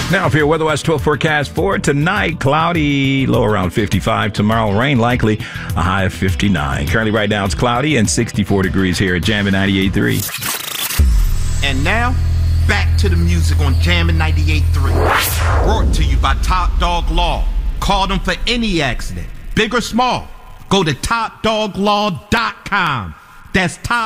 Now, for your Weather Watch 12 forecast for tonight, cloudy, low around 55. Tomorrow, rain likely, a high of 59. Currently, right now, it's cloudy and 64 degrees here at Jammin' 98.3. And now, back to the music on Jammin' 98.3. Brought to you by Top Dog Law. Call them for any accident, big or small. Go to TopDogLaw.com. That's Top